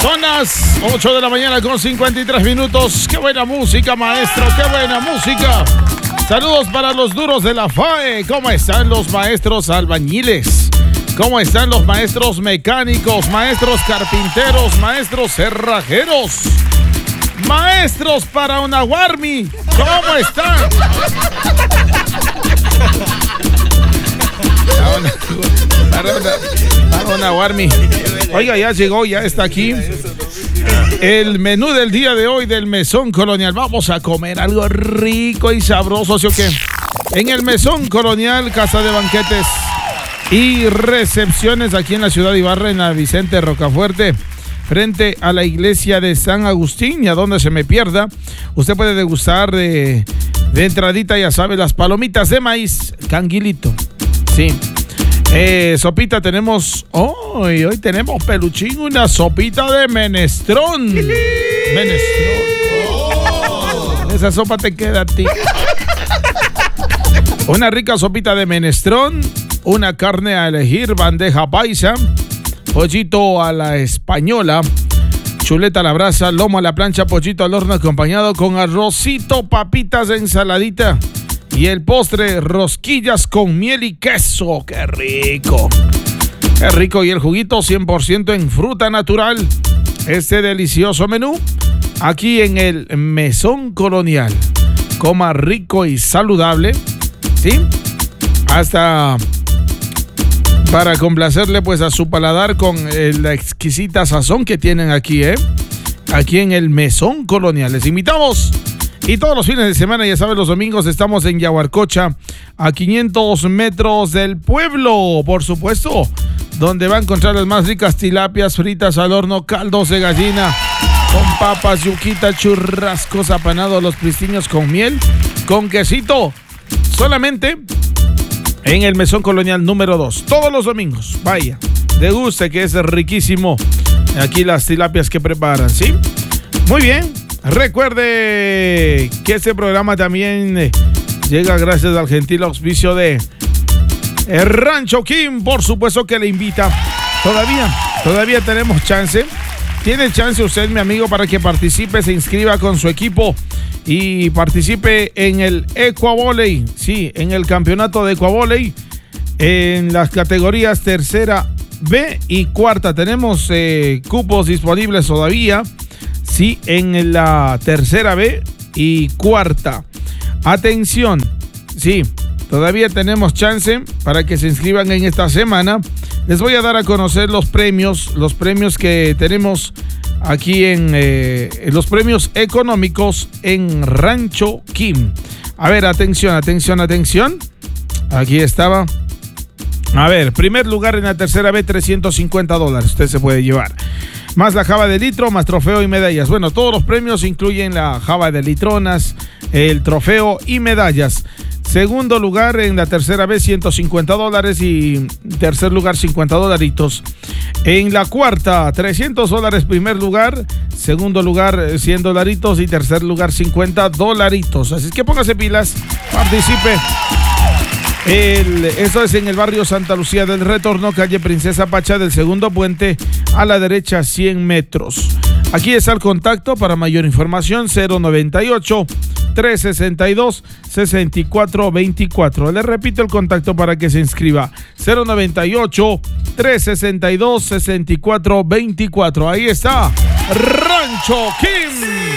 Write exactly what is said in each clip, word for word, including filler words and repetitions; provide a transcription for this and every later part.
Son las ocho de la mañana con cincuenta y tres minutos. ¡Qué buena música, maestro! ¡Qué buena música! Saludos para los duros de la F A E. ¿Cómo están los maestros albañiles? ¿Cómo están los maestros mecánicos, maestros carpinteros, maestros cerrajeros? Maestros para una Warmi, ¿cómo están? Para una, para una Warmi. Oiga, ya llegó, ya está aquí el menú del día de hoy del Mesón Colonial. Vamos a comer algo rico y sabroso, ¿sí o qué? En el Mesón Colonial, casa de banquetes y recepciones aquí en la ciudad de Ibarra, en la Vicente Rocafuerte, frente a la iglesia de San Agustín. Y a donde se me pierda, usted puede degustar de, de entradita, ya sabe, las palomitas de maíz, canguilito. Sí. Eh, sopita tenemos, oh, hoy tenemos, Peluchín, una sopita de menestrón. Menestrón. Oh. Esa sopa te queda a ti. Una rica sopita de menestrón, una carne a elegir, bandeja paisa, pollito a la española, chuleta a la brasa, lomo a la plancha, pollito al horno acompañado con arrocito, papitas, ensaladita. Y el postre, rosquillas con miel y queso. ¡Qué rico! ¡Qué rico! Y el juguito cien por ciento en fruta natural. Este delicioso menú aquí en el Mesón Colonial. Coma rico y saludable, ¿sí? Hasta para complacerle pues a su paladar con eh, la exquisita sazón que tienen aquí, ¿eh? Aquí en el Mesón Colonial. Les invitamos. Y todos los fines de semana, ya saben, los domingos estamos en Yaguarcocha, a quinientos metros del pueblo, por supuesto, donde va a encontrar las más ricas tilapias fritas al horno, caldos de gallina, con papas, yuquita, churrascos apanados, los pristiños con miel, con quesito, solamente en el Mesón Colonial número dos, todos los domingos. Vaya, deguste, que es riquísimo aquí las tilapias que preparan, ¿sí? Muy bien. Recuerde que este programa también llega gracias al gentil auspicio de el Rancho Kim, por supuesto que le invita. Todavía, todavía tenemos chance. Tiene chance usted, mi amigo, para que participe, se inscriba con su equipo y participe en el Ecuavoley. Sí, en el campeonato de Ecuavoley en las categorías tercera B y cuarta. Tenemos eh, cupos disponibles todavía. Sí, en la tercera B y cuarta. Atención, sí, todavía tenemos chance para que se inscriban en esta semana. Les voy a dar a conocer los premios, los premios que tenemos aquí en eh, los premios económicos en Rancho Kim. A ver, atención, atención, atención. Aquí estaba. A ver, primer lugar en la tercera B, trescientos cincuenta dólares. Usted se puede llevar. Más la java de litro, más trofeo y medallas. Bueno, todos los premios incluyen la java de litronas, el trofeo y medallas. Segundo lugar en la tercera vez, ciento cincuenta dólares. Y tercer lugar, cincuenta dolaritos. En la cuarta, trescientos dólares primer lugar. Segundo lugar, cien dolaritos. Y tercer lugar, cincuenta dolaritos. Así es que póngase pilas, participe. El, esto es en el barrio Santa Lucía del Retorno, calle Princesa Pacha del Segundo Puente, a la derecha cien metros. Aquí está el contacto para mayor información, cero noventa y ocho, trescientos sesenta y dos, sesenta y cuatro veinticuatro. Le repito el contacto para que se inscriba, cero noventa y ocho, trescientos sesenta y dos, sesenta y cuatro veinticuatro. Ahí está, Rancho Kim.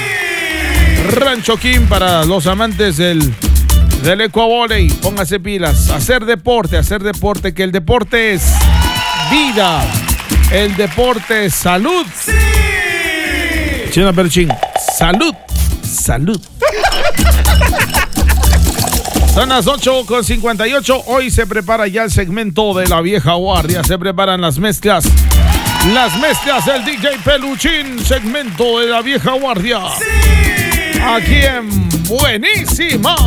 Sí. Rancho Kim para los amantes del... del Ecuavoley. Póngase pilas, hacer deporte, hacer deporte, que el deporte es vida, el deporte es salud. Sí. Chino Peluchín, salud, salud. Son las ocho con cincuenta y ocho. Hoy se prepara ya el segmento de la vieja guardia. Se preparan las mezclas, las mezclas del D J Peluchín, segmento de la vieja guardia. Sí. Aquí en Buenísima.